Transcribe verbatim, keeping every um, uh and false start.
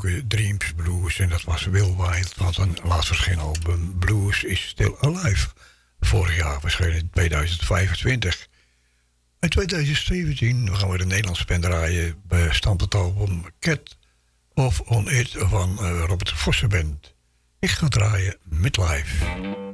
gesproken, Dreams Blues. En dat was Will Wild, want een laatst verscheen album Blues is Still Alive. Vorig jaar verscheen in tweeduizend vijfentwintig. In tweeduizend zeventien gaan we de Nederlandse band draaien. Bestand het album Cat of On It van uh, Robert Vossen Band. Ik ga draaien Midlife.